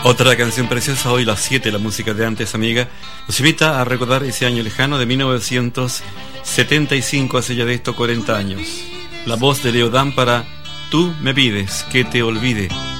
Otra canción preciosa, hoy las 7, la música de antes, amiga, nos invita a recordar ese año lejano de 1975, hace ya de esto 40 años. La voz de Leo Dan para Tú me pides que te olvide.